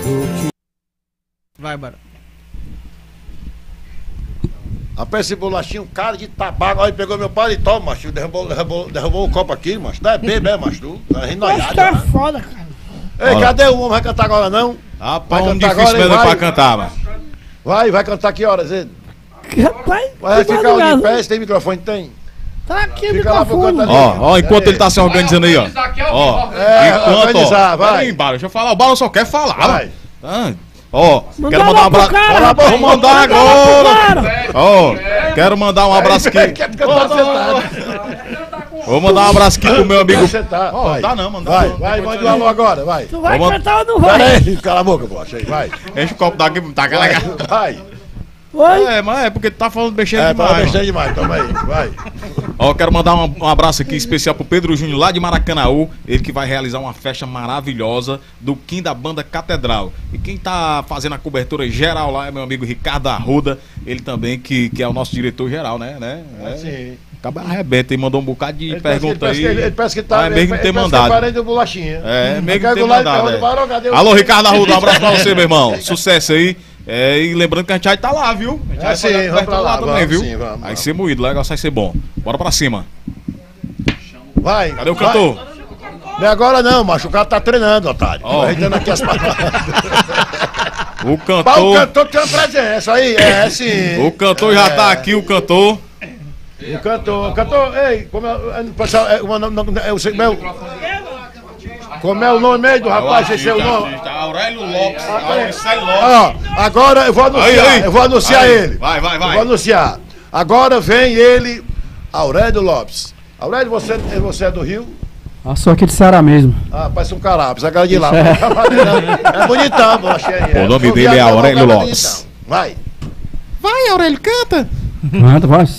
Vai, bora. Rapaz, esse bolachinho, um cara de tabaco, aí pegou meu paletó, macho, derrubou o copo aqui, macho. Tá bebê, é, macho, tu? Tá rindo Acho que é foda, cara. Ei, cadê o homem? Vai cantar agora, não? Rapaz, Vai um cantar difícil agora, mesmo vai. pra cantar, mano. Vai cantar que horas, ele? Rapaz, Vai que ficar de madrugada. pé, se tem microfone, tem? Tá aqui o Fica lá pro microfone. canto ali. Ó, enquanto ele tá se organizando aí, ó. Ó, organizar, vai. Peraí, Bala, deixa eu falar. O Bala só quer falar, Vai. mano. Ó, Manda quero mandar um pro abraço. cara, Vou mandar manda lá pro agora. cara. Ó, quero mandar um abraço aqui. Quer cantar sentado. Vou mandar um abraço aqui pro meu amigo. Quer sentar, Ó, vai. dá não, mano. Vai, mande um alô agora, vai. Tu vai Vamos- cantar ou não vai? Peraí, cala a boca, poxa, aí, vai. Enche o copo daqui, tá aquela. Vai. Oi? É, mas é porque tu tá falando besteira É, demais. para mano. besteira demais, toma aí, vai. Ó, quero mandar um abraço aqui especial pro Pedro Júnior lá de Maracanaú, ele que vai realizar uma festa maravilhosa do Kim da Banda Catedral. E quem tá fazendo a cobertura geral lá é meu amigo Ricardo Arruda, ele também que é o nosso diretor geral, né? Sim. Acaba arrebenta e mandou um bocado de Ele pergunta aí. Ele parece que tá. Ah, é mesmo que tem mandado. Parente do bolachinha. É, mesmo que Quer tem lá e mandado. pergunta, "Barão, cadê o-" Alô, Ricardo Arruda, um abraço pra você, meu irmão. Sucesso aí. É, e lembrando que a gente vai tá lá, viu? A gente vai sim, fazer a vamos cobertura pra lá, também, vamos, viu? sim, vamos, Vai vamos. ser moído, o negócio vai ser bom. Bora pra cima. Vai. Cadê o vai. cantor? Não é agora não, macho. O cara tá treinando, otário. Ó. Ajeitando aqui as palavras. O O cantor. cantor tem uma presença aí, é sim. O cantor já tá aqui, o cantor. O cantor, ei, como é, pessoal, como é o nome meio do rapaz, esse é o nome? Aurélio Lopes. Ó, agora eu vou anunciar, Aí. eu vou anunciar Aí. ele. Vai. Eu vou anunciar. Agora vem ele, Aurélio Lopes. Aurélio, você é do Rio? Ah, sou aqui de Ceará mesmo. Ah, parece um carapes, a cara de lá. Isso É bonitão, eu achei. O nome dele é Aurélio Lopes. Vai. Vai, Aurélio, canta. Manda, vai.